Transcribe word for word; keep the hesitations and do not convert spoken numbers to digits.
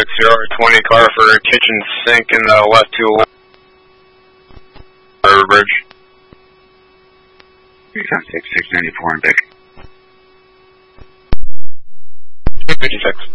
six zero twenty car for kitchen sink in the left two River Bridge. three five six, six ninety-four in Vic. fifty-six.